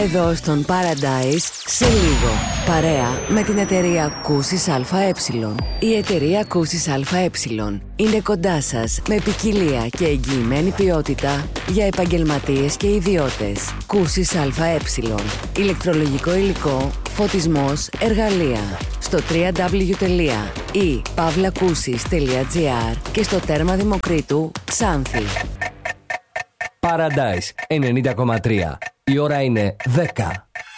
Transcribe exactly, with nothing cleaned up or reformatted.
Εδώ στον Paradise σε λίγο. Παρέα με την εταιρεία Κούσης ΑΕ. Η εταιρεία Κούσης ΑΕ είναι κοντά σας με ποικιλία και εγγυημένη ποιότητα για επαγγελματίες και ιδιώτες. Κούσης ΑΕ. Ηλεκτρολογικό υλικό, φωτισμός, εργαλεία. Στο double-u double-u double-u τελεία i pavlakusis τελεία gr και στο τέρμα Δημοκρίτου Ξάνθη. Paradise ενενήντα κόμμα τρία. Η ώρα είναι δέκα.